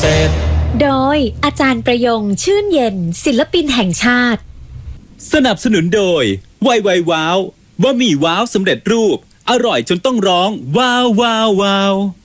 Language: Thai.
ษตรโดยอาจารย์ประยงชื่นเย็นศิลปินแห่งชาติสนับสนุนโดยไวว้าวบะหมี่ว้าวสำเร็จรูปอร่อยจนต้องร้องว้าวว้าวว้าว